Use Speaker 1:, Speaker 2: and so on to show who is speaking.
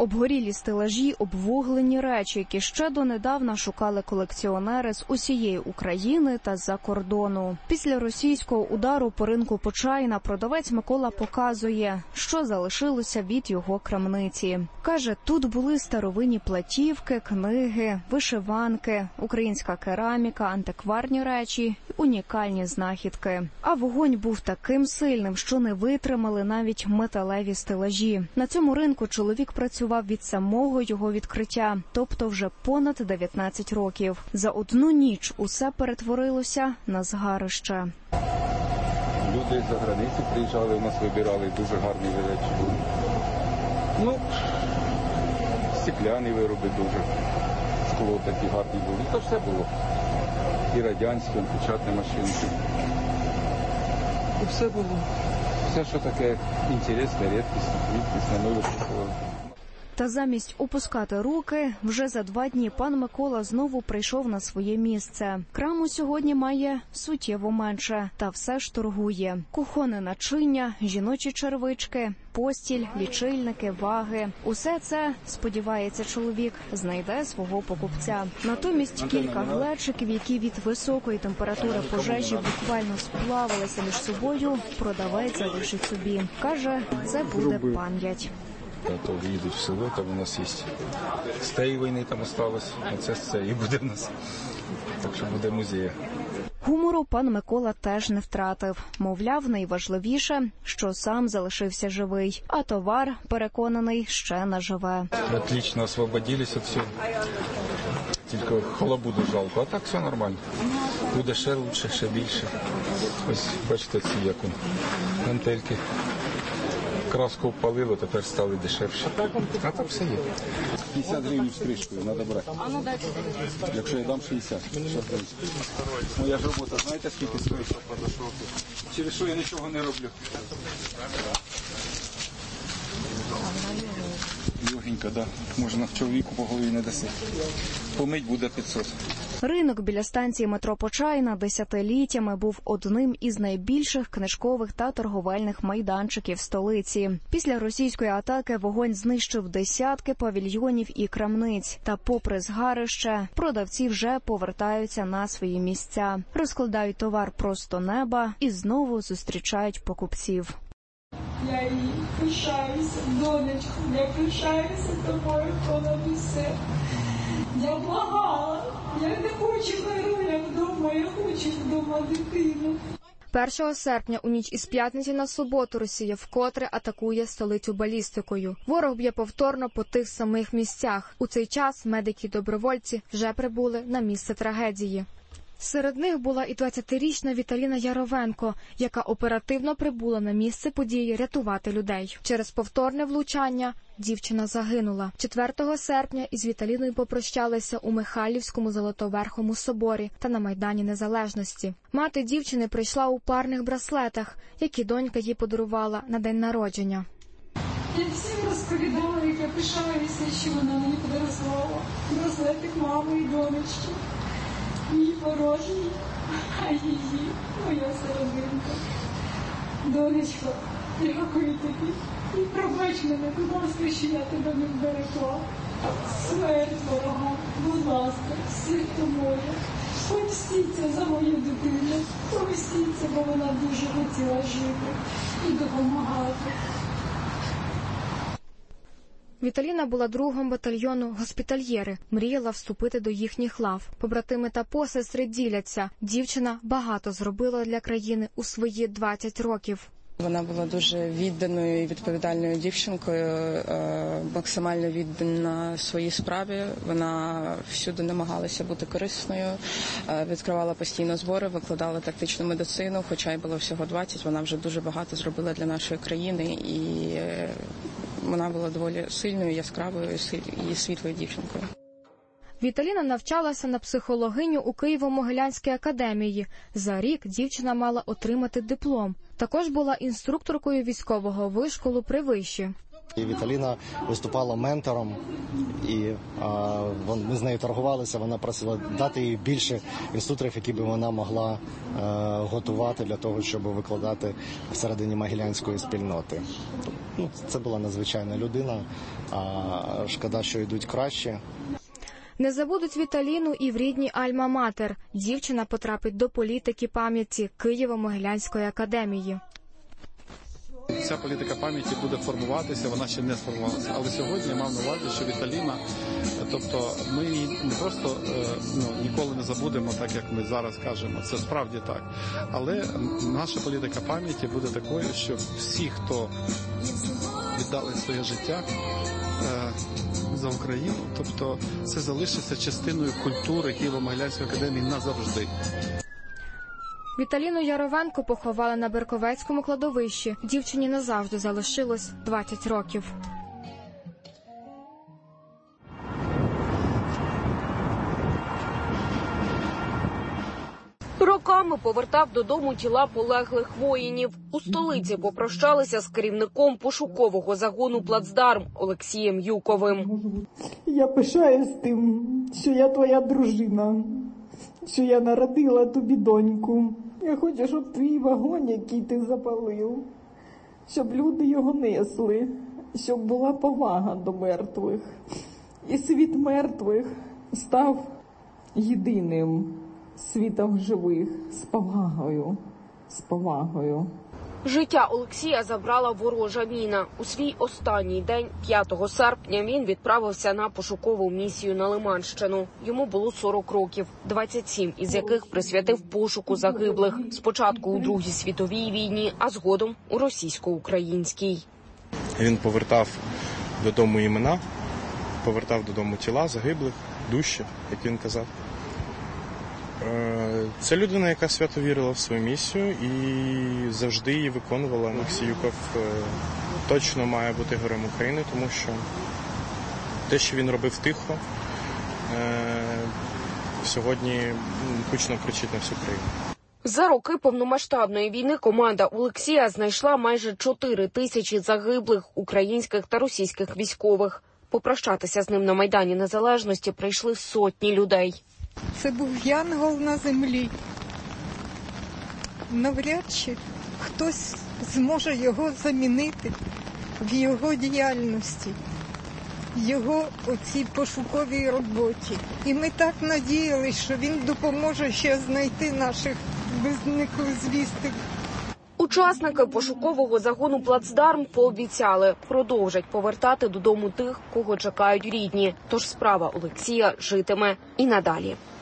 Speaker 1: Обгорілі стелажі, обвуглені речі, які ще донедавна шукали колекціонери з усієї України та з-за кордону. Після російського удару по ринку Почайна продавець Микола показує, що залишилося від його крамниці. Каже, тут були старовинні платівки, книги, вишиванки, українська кераміка, антикварні речі, унікальні знахідки. А вогонь був таким сильним, що не витримали навіть металеві стелажі. На цьому ринку чоловік працював від самого його відкриття, тобто вже понад 19 років. За одну ніч усе перетворилося на згарище.
Speaker 2: Люди за границю приїжджали, у нас вибирали, дуже гарні речі були. Ну, стекляні вироби дуже, скло такі гарні були. То все було. І радянські, і печатні машинки. І все було. Все, що таке інтересне, рідкісне, ми випускали.
Speaker 1: Та замість опускати руки, вже за 2 дні пан Микола знову прийшов на своє місце. Краму сьогодні має суттєво менше, та все ж торгує. Кухонне начиння, жіночі червички, постіль, лічильники, ваги. Усе це, сподівається чоловік, знайде свого покупця. Натомість кілька глечиків, які від високої температури пожежі буквально сплавилися між собою, продавець залишить собі. Каже, це буде пам'ять.
Speaker 2: А то їдуть в село, там у нас є з тієї війни там осталось, а це і буде в нас. Так що буде музей.
Speaker 1: Гумору пан Микола теж не втратив. Мовляв, найважливіше, що сам залишився живий, а товар, переконаний, ще наживе.
Speaker 2: Отлично освободились від всього. Тільки халабуду жалко, а так все нормально. Буде ще краще, ще більше. Ось бачите ці яку гантельки. Краску впалило, тепер стали дешевше. А там все є. 50 гривень з кришкою, треба брати. Якщо я дам 60. Моя ж робота, знаєте, скільки стоїть? Через що я нічого не роблю. Легенько, да. Можна чоловіку по голові не даси. Помить буде 500.
Speaker 1: Ринок біля станції метро Почайна десятиліттями був одним із найбільших книжкових та торговельних майданчиків столиці. Після російської атаки вогонь знищив десятки павільйонів і крамниць. Та попри згарище, продавці вже повертаються на свої місця. Розкладають товар просто неба і знову зустрічають покупців.
Speaker 3: Я її пишаюся, донечко, я пишаюся тобою, понад усе. Я благала, я не хочу Маруля вдома, я хочу вдома дитину.
Speaker 4: 1 серпня у ніч із п'ятниці на суботу Росія вкотре атакує столицю балістикою. Ворог б'є повторно по тих самих місцях. У цей час медики й добровольці вже прибули на місце трагедії. Серед них була і 20-річна Віталіна Яровенко, яка оперативно прибула на місце події рятувати людей. Через повторне влучання дівчина загинула. 4 серпня із Віталіною попрощалися у Михайлівському Золотоверхому соборі та на Майдані Незалежності. Мати дівчини прийшла у парних браслетах, які донька їй подарувала на день народження.
Speaker 3: Я всім розповідала, як я пишаюся, що вона мені подарувала браслетик мами і донечки. Мій порожній, а її моя серединка. Донечко, дякую тобі. І пробач мене, будь ласка, що я тебе не вберегла. Смерть ворога, будь ласка, всі, хто може. Помстіться за мою дитину, помстіться, бо вона дуже хотіла жити і допомагати.
Speaker 4: Віталіна була другом батальйону «Госпітальєри», мріяла вступити до їхніх лав. Побратими та посестри діляться. Дівчина багато зробила для країни у свої 20 років.
Speaker 5: Вона була дуже відданою і відповідальною дівчинкою, максимально віддана своїй справі. Вона всюди намагалася бути корисною, відкривала постійно збори, викладала тактичну медицину, хоча й було всього 20, вона вже дуже багато зробила для нашої країни і вона була доволі сильною, яскравою і світлою дівчинкою.
Speaker 4: Віталіна навчалася на психологиню у Києво-Могилянській академії. За рік дівчина мала отримати диплом. Також була інструкторкою військового вишколу при виші.
Speaker 6: І Віталіна виступала ментором, і ми з нею торгувалися, вона просила дати їй більше інструкторів, які б вона могла готувати для того, щоб викладати всередині могилянської спільноти. Це була надзвичайна людина, шкода, що йдуть краще.
Speaker 4: Не забудуть Віталіну і в рідній Альма-Матер. Дівчина потрапить до політики пам'яті Києво-Могилянської академії.
Speaker 7: Ця політика пам'яті буде формуватися, вона ще не сформувалася. Але сьогодні я мав на увазі, що Віталіна, тобто ми її не просто ніколи не забудемо, так як ми зараз кажемо, це справді так. Але наша політика пам'яті буде такою, що всі, хто віддали своє життя за Україну, тобто це залишиться частиною культури Києво-Могилянської академії назавжди.
Speaker 4: Віталіну Яровенко поховали на Берковецькому кладовищі. Дівчині назавжди залишилось 20 років.
Speaker 8: Роками повертав додому тіла полеглих воїнів. У столиці попрощалися з керівником пошукового загону «Плацдарм» Олексієм Юковим.
Speaker 9: Я пишаюсь тим, що я твоя дружина, що я народила тобі доньку. Я хочу, щоб твій вагон, який ти запалив, щоб люди його несли, щоб була повага до мертвих. І світ мертвих став єдиним світом живих з повагою, з повагою.
Speaker 8: Життя Олексія забрала ворожа міна. У свій останній день, 5 серпня, він відправився на пошукову місію на Лиманщину. Йому було 40 років, 27 із яких присвятив пошуку загиблих. Спочатку у Другій світовій війні, а згодом у російсько-українській.
Speaker 10: Він повертав додому імена, повертав додому тіла загиблих, душі, як він казав. Це людина, яка свято вірила в свою місію і завжди її виконувала. Олексій Юков точно має бути героєм України, тому що те, що він робив тихо, сьогодні гучно кричить на всю країну.
Speaker 8: За роки повномасштабної війни команда Олексія знайшла майже 4 тисячі загиблих українських та російських військових. Попрощатися з ним на Майдані Незалежності прийшли сотні людей.
Speaker 11: Це був янгол на землі. Навряд чи хтось зможе його замінити в його діяльності, в його оцій пошуковій роботі. І ми так надіялися, що він допоможе ще знайти наших зниклих.
Speaker 8: Учасники пошукового загону «Плацдарм» пообіцяли, продовжать повертати додому тих, кого чекають рідні. Тож справа Олексія житиме і надалі.